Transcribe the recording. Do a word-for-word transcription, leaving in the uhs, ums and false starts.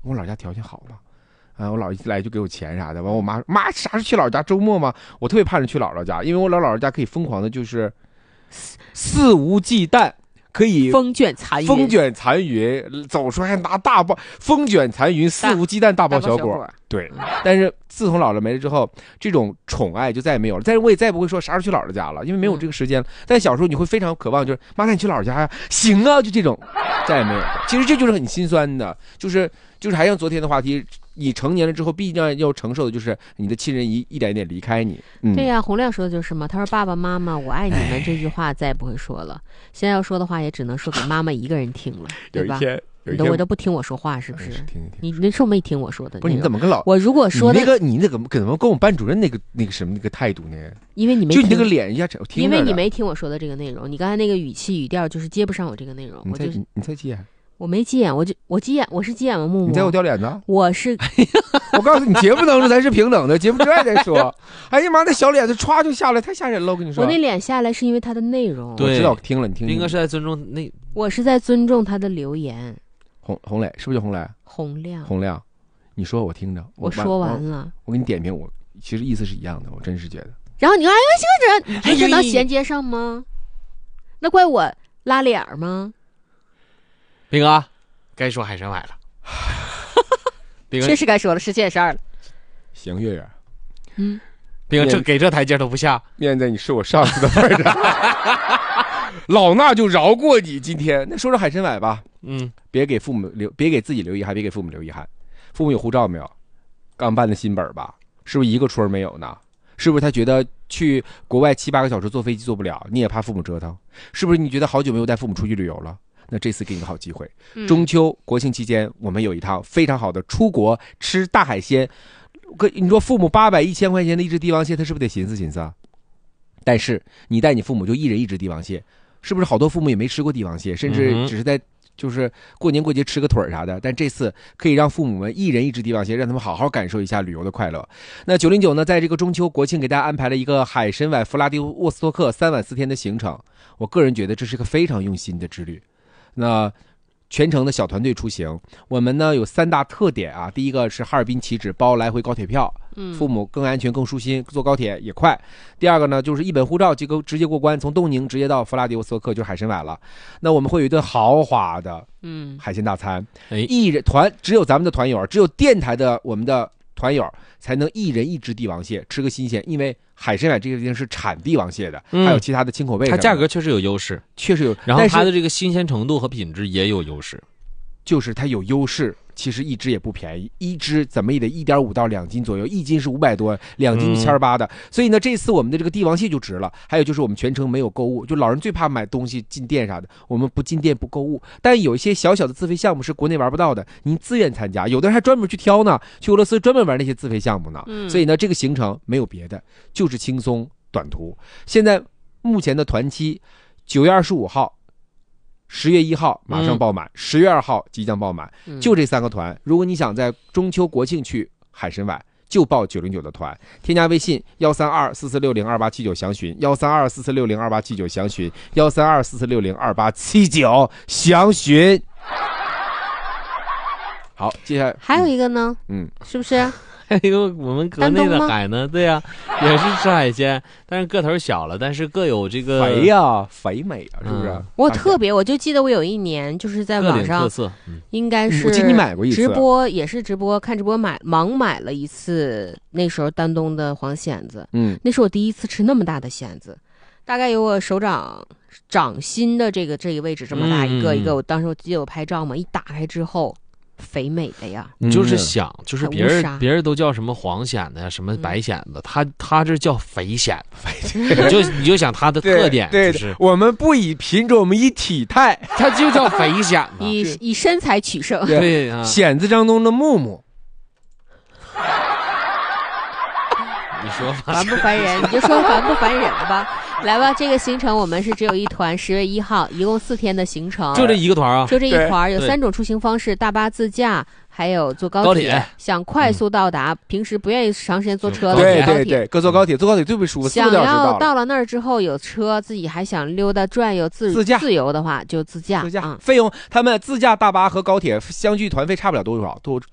我老家条件好了。啊，我姥一来就给我钱啥的，完我妈妈啥是去姥姥家周末吗？我特别盼着去姥姥家，因为我老姥姥家可以疯狂的，就是肆无忌惮，可以风卷残云， 风卷残云，走出来还拿大包，风卷残云，肆无忌惮大包小果。小对，但是自从姥姥没了之后，这种宠爱就再也没有了。但是我也再也不会说啥时候去姥姥家了，因为没有这个时间了。但小时候你会非常渴望，就是妈，那你去姥姥家呀？行啊，就这种，再也没有了。其实这就是很心酸的，就是就是还像昨天的话题。你成年了之后，必定要承受的就是你的亲人一一点一点离开你。嗯、 对呀、啊，洪亮说的就是嘛。他说：“爸爸妈妈，我爱你们。”这句话再也不会说了。现在要说的话，也只能说给妈妈一个人听了，对吧？你都我都不听我说话，是不是？听听听你那时候没听我说的。 不是你怎么跟老我如果说的那个你那个怎么跟我们班主任那个那个什么那个态度呢？ 因为你没就你那个脸一下， 因为你没听我说的这个内容，你刚才那个语气语调就是接不上我这个内容。 你再你再接。 我没急眼，我就我急眼，我是急眼吗？木木， 你在我掉脸子？ 我是， 我告诉你，节目当中咱是平等的，节目之外再说。哎呀妈，那小脸子歘就下来，太吓人了！我跟你说， 我那脸下来是因为他的内容， 我知道，我听了，你听。 斌哥是在尊重那， 我是在尊重他的留言。 洪洪磊是不是叫洪磊？ 洪亮， 洪亮，你说我听着， 我说完了， 我给你点评，我其实意思是一样的，我真是觉得。 然后你说，哎呦，这个人，你这能衔接上吗？那怪我拉脸吗？ 斌哥。该说海参崴了， 确实该说了，十七点十二了。 行，月月， 嗯， 斌哥这给这台阶都不下， 面在你是我上司的份儿上，老衲就饶过你今天。那说说海参崴吧， 嗯， 别给父母留，别给自己留遗憾，别给父母留遗憾。父母有护照没有？刚办的新本吧？是不是一个戳没有呢？是不是他觉得去国外七八个小时坐飞机坐不了，你也怕父母折腾？是不是你觉得好久没有带父母出去旅游了？那这次给你个好机会，中秋国庆期间我们有一趟非常好的出国吃大海鲜。你说父母八百一千块钱的一只帝王蟹，他是不是得寻思寻思啊？但是你带你父母就一人一只帝王蟹，是不是好多父母也没吃过帝王蟹，甚至只是在就是过年过节吃个腿啥的？但这次可以让父母们一人一只帝王蟹，让他们好好感受一下旅游的快乐。那九零九呢，在这个中秋国庆给大家安排了一个海参崴弗拉迪沃斯托克三晚四天的行程，我个人觉得这是个非常用心的之旅。那全程的小团队出行，我们呢有三大特点啊。第一个是哈尔滨起止包来回高铁票，父母更安全更舒心，坐高铁也快。第二个呢就是一本护照即可直接过关，从东宁直接到弗拉迪沃斯托克就是海参崴了。那我们会有一顿豪华的嗯海鲜大餐，一人团只有咱们的团友，只有电台的我们的团友才能一人一只帝王蟹吃个新鲜，因为海参崴这个地方是产帝王蟹的、嗯、还有其他的清口贝， 它价格确实有优势， 确实有， 然后它的这个新鲜程度和品质也有优势， 就是它有优势。其实一只也不便宜，一只怎么也得一点五到两斤左右，一斤是五百多，两斤一千八的、嗯。所以呢，这次我们的这个帝王蟹就值了。还有就是我们全程没有购物，就老人最怕买东西进店啥的，我们不进店不购物。但有一些小小的自费项目是国内玩不到的，您自愿参加，有的人还专门去挑呢，去俄罗斯专门玩那些自费项目呢。嗯、所以呢，这个行程没有别的，就是轻松短途。现在目前的团期，九月二十五号。十月一号马上爆满，十、嗯、月二号即将爆满、嗯，就这三个团。如果你想在中秋国庆去海参崴，就报九零九的团，添加微信幺三二四四六零二八七九详询，幺三二四四六零二八七九详询，幺三二四四六零二八七九详询。好，接下来还有一个呢， 嗯， 是不是？ 还有我们国内的海呢，对呀、啊，也是吃海鲜，但是个头小了，但是各有这个肥呀、啊、肥美啊，是不是？嗯、 我特别，我就记得我有一年就是在网上， 嗯、 应该是我记得你买过一次直播，也是直播看直播买盲买了一次，那时候丹东的黄蚬子， 嗯， 那是我第一次吃那么大的蚬子，大概有我手掌掌心的这个这个位置这么大一个、嗯、一个，我当时我记得我拍照嘛，一打开之后。肥美的呀， 你就是想，就是别人别人都叫什么黄蚬的呀，什么白蚬的，他他这叫肥蚬，你就你就想它的特点， 对， 就是我们不以品种，我们以体态， 它就叫肥蚬， 以以身材取胜， 对啊，蚬字当中的木木。 你说烦不烦人？你就说烦不烦人吧。来吧，这个行程我们是只有一团，十月一号，一共四天的行程， 就这一个团啊， 就这一团，有三种出行方式：大巴、自驾，还有坐高铁。 高铁想快速到达，嗯、平时不愿意长时间坐车的， 对对对，各坐高铁，坐高铁最不舒服。 想要到了那儿之后有车，自己还想溜达转悠自自驾自由的话，就自驾。 自驾、 嗯、 费用，他们自驾大巴和高铁相距团费差不了多少，都